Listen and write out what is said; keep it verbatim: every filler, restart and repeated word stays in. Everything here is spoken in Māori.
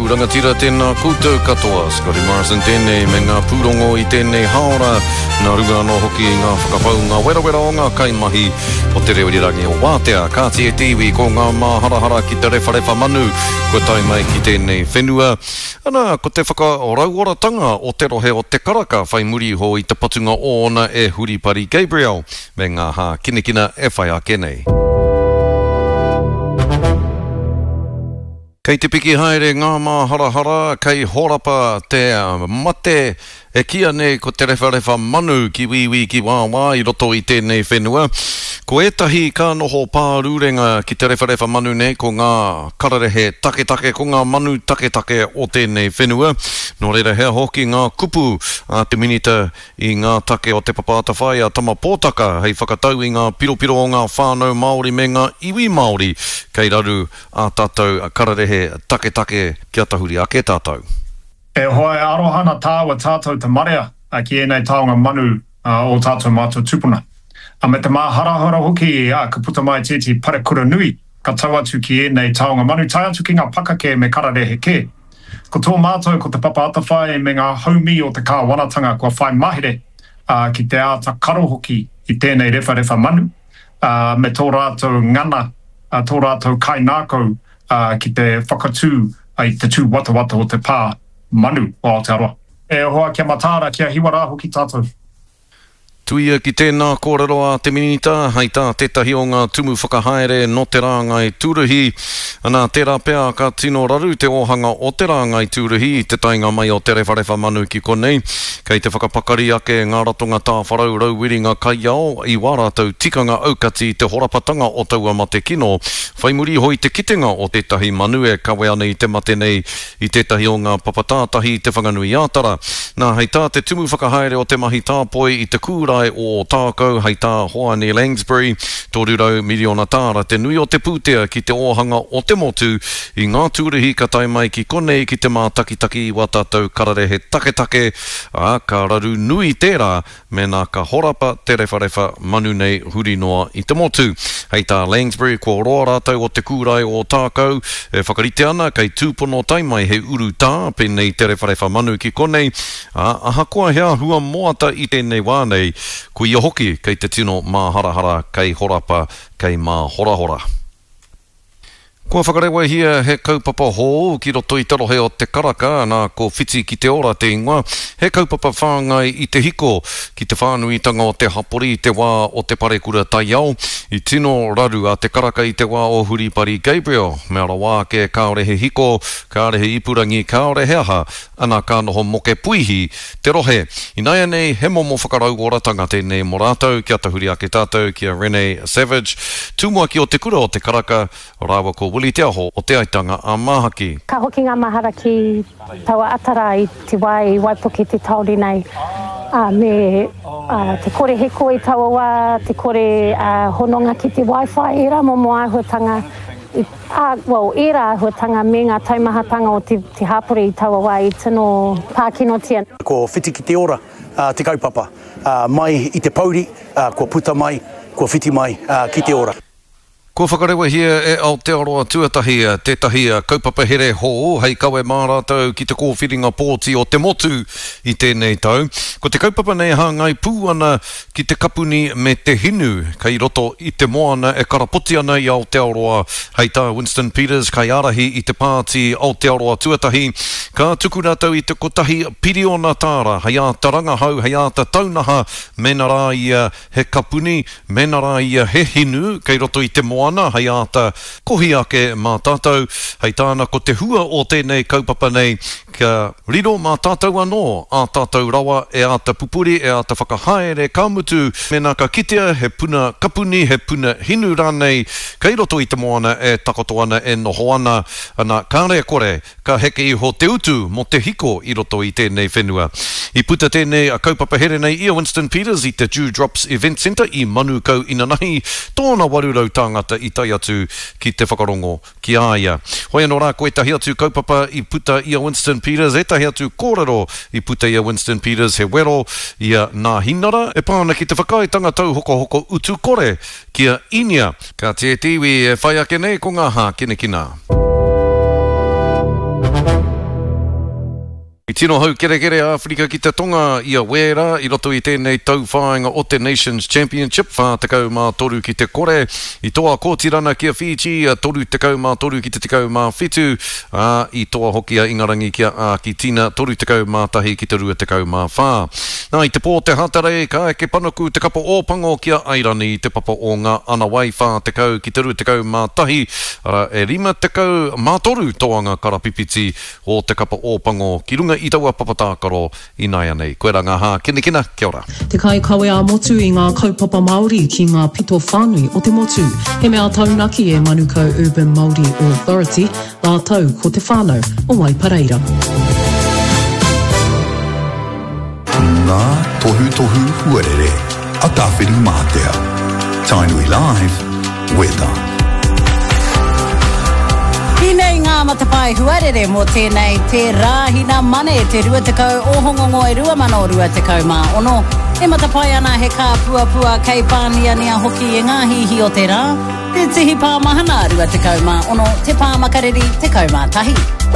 rangatira tēnā koutou katoa. Scotty Morrison tēnei me ngā pūrongo i tēnei haora. Nā runga anō hoki i ngā whakapau, ngā wera wera o ngā kaimahi o te reorirangi o Wātea. Ka tia tiwi ko ngā māharahara ki te refa refa manu. Ko tai mai ki tēnei whenua. Ana, ko te whakarauoratanga o te rohe o te karaka. Whai muri ho i te patunga o ona e Huripari Gabriel. Me ngā hā kinekina e whai ake nei. Kei te piki haere ngā māharahara, kei horapa te mate, e kia nei ko te refa refa manu ki wiwi ki wāwā i roto i tēnei whenua. Ko etahi ka noho pārurenga ki te refa refa manu nei ko ngā kararehe take take, ko ngā manu take take o tēnei whenua. Nō reira hea hoki ngā kupu a te minita i ngā take o te papata whai a tama pōtaka, hei whakatau i ngā piro piro o ngā whānau Māori me ngā iwi Māori, kei raru a tātou a kararehe take take kia tahuri ake tātou. E hoa e arohana tāua tātou te marea a ki enei taonga manu uh, o tātou mātou tupuna. A me te māharahara hoki a ka puta mai tēti parekura nui ka tau atu ki enei taonga manu, tai atu ki ngā pakake me kararehe ke. Ko tō mātou ko te papa atawhai me ngā haumi o te kāwanatanga kua whai mahere uh, ki te āta karo hoki i tēnei refa refa manu uh, me tō rātou ngana, uh, tō rātou kainākau uh, ki te whakatū uh, i te tū wata wata o te pā manu o Aotearoa. E hoa kia matāra kia hiwara hoki tātou. Tuia ki tēnā kōrero a te minita, hei tā tētahi o ngā tumu whakahaere no te rāngai tūruhi. Anā tērā pēā ka tino raru te ohanga o te rāngai tūruhi i te tainga mai o te refa refa manu ki konei. Kei te whakapakari ake ngā ratonga tā wharau rauwiringa kai ao i wārātou tikanga aukati te horapatanga o taua mate kino. Whai muri hoi te kitenga o tētahi manu e kawe ane i te mate nei i tētahi o ngā papatātahi te whanganui ātara. Nā hei tā te tumu whakahaere o te mahi tāpoi i te kūra o tākau hei tā hoa ni Langsbury, tōrurau miliona tāra te nui o te pūtea ki te ohanga o te motu i ngā tūrihi ka tai mai ki konei ki te mātakitaki i watātou kararehe take take a ka raru nui tērā me nā ka horapa te refa refa manu nei huri noa i te motu. Hei tā Langsbury ko roa rātou o te kūrai o tākau e whakarite ana kei tūpono taimai he uru tā pēnei te refa refa manu ki konei a aha koa hea hua moata i tēnei wānei ko ia hoki kei te tino māharahara kei horapa kei mā horahora. Kua whakarewa hia he kaupapa hō ki roto i te rohe o te karaka nā ko whiti ki te ora te ingoa. He kaupapa whāngai i te hiko ki te whānuitanga o te hapori i te wā o te parekura tai au. I tino raru a te karaka i te wā o Huripari Gabriel. Me ara wā ke kaorehe hiko, kaorehe ipurangi, kaorehe aha, ana ka noho moke puihi te rohe. I nai nei he momo whakarau oratanga tēnei mō rātou, kia tahuri ake tātou, kia Renee Savage. Tūmua ki o te kura o te karaka, rāwa ko Willie te aho o te aitanga a Māhaki. Ka hoki ngā mahara ki taua atara i te wai, waipuki te tauri nei. Uh, me uh, te kore heko i taua wā, te kore uh, hononga ki te Wi-Fi, e rā momo āhuatanga, i, uh, well, e rā āhuatanga me ngā taumahatanga o te, te hapori i taua wā i tino pākinotia. Ko whiti ki te ora, uh, te kaupapa, uh, mai i te pauri, uh, ko puta mai, ko whiti mai uh, ki te ora. Ko whakarewa hia e Aotearoa tuatahi tētahi kaupapa here hō, hei kawe mā rātou ki te kōwhiringa pōti o te motu i tēnei tau. Ko te kaupapa nei hāngai pū ana ki te kapuni me te hinu, kei roto i te moana e karapoti ana i Aotearoa. Hei tā Winston Peters, kai arahi i te pāti Aotearoa tuatahi. Ka tuku rātou i te kotahi piriona tāra, hei a taranga hau, hei a ta taunaha, mena rā ia he kapuni, mena rā ia he hinu, kei roto i te moana. Hei āta kohi ake mā tātou, hei tāna ko te hua o tēnei kaupapa nei, ka riro mā tātou anō, ā tātou rawa e āta pupuri, e āta whakahaere kāmutu, mena ka kitea he puna kapuni, he puna hinu rānei, kei roto i te moana e takoto ana e noho ana, ana kārea kore, ka heke i ho te utu mo te hiko i roto i tēnei whenua. I puta tēnei a kaupapa here nei i Winston Peters i te Dewdrops Event Centre i Manukau Inanahi, tōna warurau tāngata i tai atu ki te whakarongo ki aia. Hoi anō rā, koe tahi atu kaupapa i puta i a Winston Peters, e tahi atu kōrero i puta i a Winston Peters, he wero i a nā hinara, e pāna ki te whakaitanga tau hoko hoko utu kore ki a Inia. Ka te tiwi e whai ake nei ko ngā hā kine kina. I tino hau kere kere Afrika ki te tonga i a wera i roto i tēnei tauwhāinga o te Nations Championship wha tekau mā toru ki te kore i toa kōtirana ki a Fiji a toru tekau mā toru ki te tekau mā whitu a i toa hoki a Ingarangi ki a ki tina toru tekau mā tahi ki te rua tekau mā whā. Nā i te pō te hatare ka ke panaku te kapa ōpango ki a Airani te papa o ngā ana wai whā tekau ki te rua tekau mā tahi ara e rima tekau mā toru toanga karapipiti o te kapa ōpango ki runga i taua papatākaro i nai anei. Koe rā ngā hā, kina kina, kia ora. Te kai kawe a motu i ngā kaupapa Māori ki ngā pito whānui o te motu. He mea taunaki e Manukau Urban Māori Authority, la tau ko te whānau o Waipareira. Ngā tohu tohu huarere, a tāwhiri mātea. Tainui Live, weather. Hinei ngā matapai huarere mō tēnei te rāhina mane te rua tekau o hongongo e rua mano rua tekau mā ono. E matapai ana he kā pua pua kei pānia nia hoki e ngā hihi o te rā. Te tihi pā mahana rua tekau mā ono, te pā makariri tekau mā tahi.